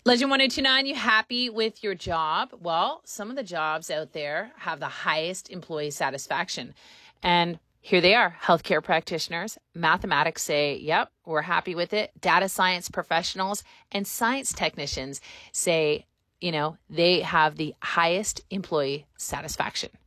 Legend 1029, you happy with your job? Well, some of the jobs out there have the highest employee satisfaction. And here they are, healthcare practitioners. Mathematics say, yep, we're happy with it. Data science professionals and science technicians say, they have the highest employee satisfaction.